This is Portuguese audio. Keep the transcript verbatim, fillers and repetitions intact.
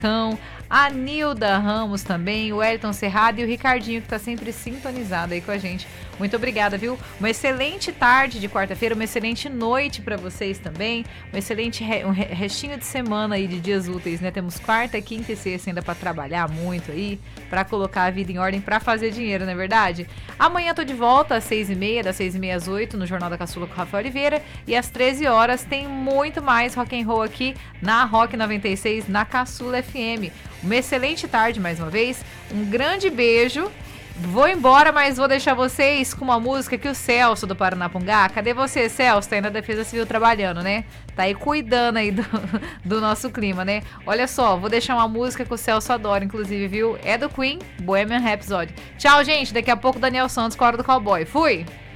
a Nilda Ramos também, o Elton Serrado e o Ricardinho, que tá sempre sintonizado aí com a gente. Muito obrigada, viu? Uma excelente tarde de quarta-feira, uma excelente noite para vocês também, um excelente re, um restinho de semana aí de dias úteis, né? Temos quarta, quinta e sexta ainda para trabalhar muito aí, para colocar a vida em ordem, para fazer dinheiro, não é verdade? Amanhã tô de volta às seis e meia, das seis e meia às oito, no Jornal da Caçula com o Rafael Oliveira, e às treze horas tem muito mais rock and roll aqui na Rock noventa e seis, na Caçula F M. Uma excelente tarde mais uma vez, um grande beijo. Vou embora, mas vou deixar vocês com uma música que o Celso do Paranapungá, cadê você, Celso? Tá aí na Defesa Civil trabalhando, né? Tá aí cuidando aí do, do nosso clima, né? Olha só, vou deixar uma música que o Celso adora, inclusive, viu? É do Queen, Bohemian Rhapsody. Tchau, gente. Daqui a pouco Daniel Santos com a Hora do Cowboy. Fui!